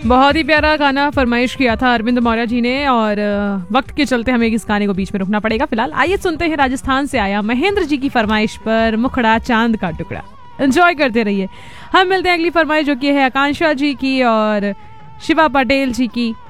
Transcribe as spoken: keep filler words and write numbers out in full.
बहुत ही प्यारा गाना फरमाइश किया था अरविंद मौर्य जी ने, और वक्त के चलते हमें इस गाने को बीच में रुकना पड़ेगा फिलहाल। आइए सुनते हैं राजस्थान से आया महेंद्र जी की फरमाइश पर मुखड़ा चांद का टुकड़ा। एंजॉय करते रहिए। हम मिलते हैं अगली फरमाइश जो की है आकांक्षा जी की और शिवा पटेल जी की।